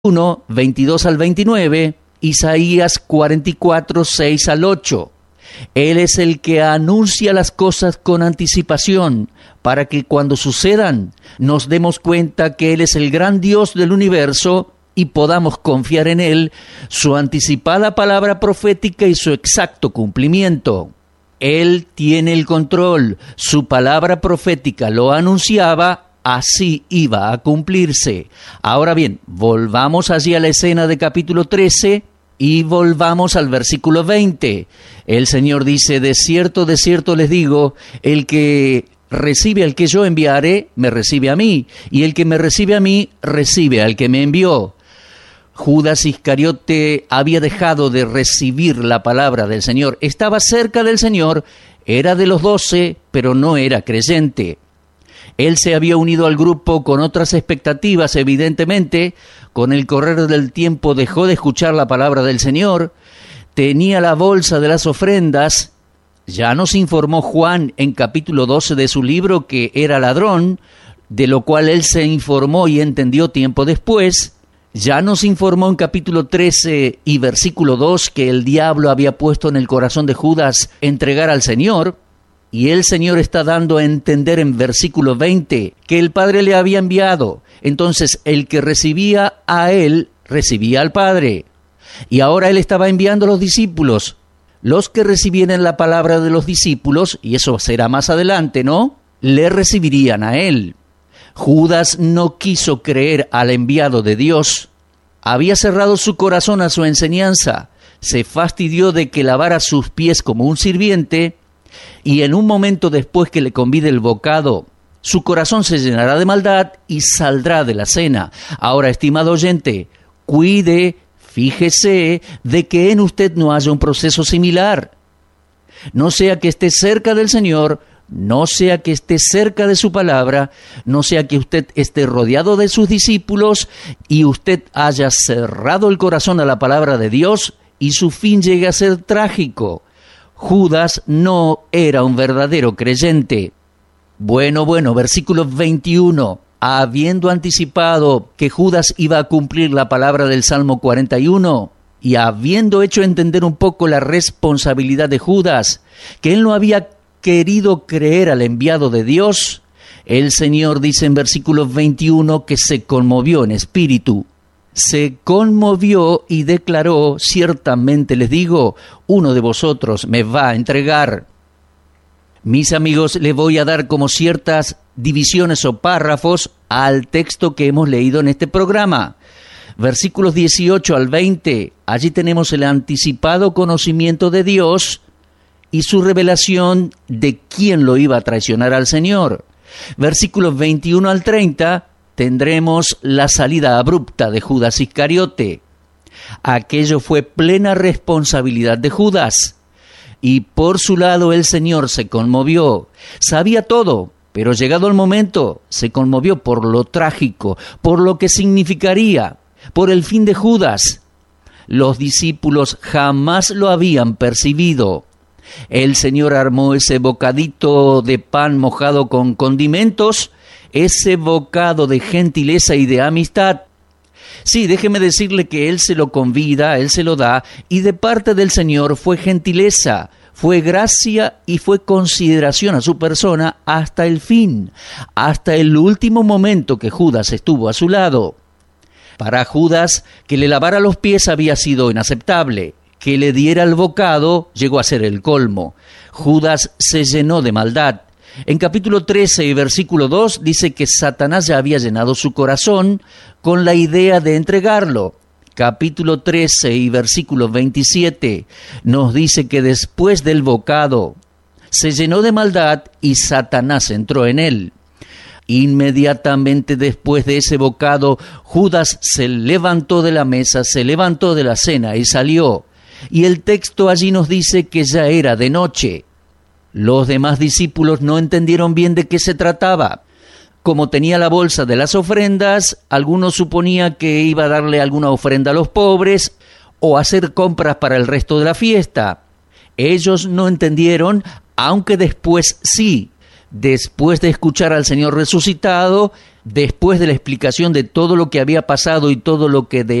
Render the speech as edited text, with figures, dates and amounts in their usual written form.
1, 22 al 29, Isaías 44, 6 al 8. Él es el que anuncia las cosas con anticipación, para que cuando sucedan nos demos cuenta que Él es el gran Dios del universo y podamos confiar en Él, su anticipada palabra profética y su exacto cumplimiento. Él tiene el control, su palabra profética lo anunciaba, así iba a cumplirse. Ahora bien, volvamos allí a la escena de capítulo 13 y volvamos al versículo 20. El Señor dice: de cierto les digo, el que recibe al que yo enviaré, me recibe a mí, y el que me recibe a mí, recibe al que me envió. Judas Iscariote había dejado de recibir la palabra del Señor. Estaba cerca del Señor, era de los 12, pero no era creyente. Él se había unido al grupo con otras expectativas, evidentemente. Con el correr del tiempo dejó de escuchar la palabra del Señor. Tenía la bolsa de las ofrendas. Ya nos informó Juan en capítulo 12 de su libro que era ladrón, de lo cual él se informó y entendió tiempo después. Ya nos informó en capítulo 13 y versículo 2 que el diablo había puesto en el corazón de Judas entregar al Señor. Y el Señor está dando a entender en versículo 20 que el Padre le había enviado. Entonces, el que recibía a Él, recibía al Padre. Y ahora Él estaba enviando a los discípulos. Los que recibieran la palabra de los discípulos, y eso será más adelante, ¿no?, le recibirían a Él. Judas no quiso creer al enviado de Dios. Había cerrado su corazón a su enseñanza. Se fastidió de que lavara sus pies como un sirviente. Y en un momento después que le convide el bocado, su corazón se llenará de maldad y saldrá de la cena. Ahora, estimado oyente, cuide, fíjese de que en usted no haya un proceso similar. No sea que esté cerca del Señor, no sea que esté cerca de su palabra, no sea que usted esté rodeado de sus discípulos y usted haya cerrado el corazón a la palabra de Dios y su fin llegue a ser trágico. Judas no era un verdadero creyente. Bueno, versículo 21. Habiendo anticipado que Judas iba a cumplir la palabra del Salmo 41 y habiendo hecho entender un poco la responsabilidad de Judas, que él no había querido creer al enviado de Dios, el Señor dice en versículo 21 que se conmovió en espíritu. Se conmovió y declaró: ciertamente les digo, uno de vosotros me va a entregar. Mis amigos, les voy a dar como ciertas divisiones o párrafos al texto que hemos leído en este programa. Versículos 18 al 20, allí tenemos el anticipado conocimiento de Dios y su revelación de quién lo iba a traicionar al Señor. Versículos 21 al 30, tendremos la salida abrupta de Judas Iscariote. Aquello fue plena responsabilidad de Judas. Y por su lado el Señor se conmovió. Sabía todo, pero llegado el momento se conmovió por lo trágico, por lo que significaría, por el fin de Judas. Los discípulos jamás lo habían percibido. El Señor armó ese bocadito de pan mojado con condimentos, ese bocado de gentileza y de amistad. Sí, déjeme decirle que Él se lo convida, Él se lo da, y de parte del Señor fue gentileza, fue gracia y fue consideración a su persona hasta el fin, hasta el último momento que Judas estuvo a su lado. Para Judas, que le lavara los pies había sido inaceptable, que le diera el bocado llegó a ser el colmo. Judas se llenó de maldad. En capítulo 13 y versículo 2 dice que Satanás ya había llenado su corazón con la idea de entregarlo. Capítulo 13 y versículo 27 nos dice que después del bocado se llenó de maldad y Satanás entró en él. Inmediatamente después de ese bocado, Judas se levantó de la mesa, se levantó de la cena y salió. Y el texto allí nos dice que ya era de noche. Los demás discípulos no entendieron bien de qué se trataba. Como tenía la bolsa de las ofrendas, algunos suponían que iba a darle alguna ofrenda a los pobres o hacer compras para el resto de la fiesta. Ellos no entendieron, aunque después sí. después de escuchar al Señor resucitado, después de la explicación de todo lo que había pasado y todo lo que de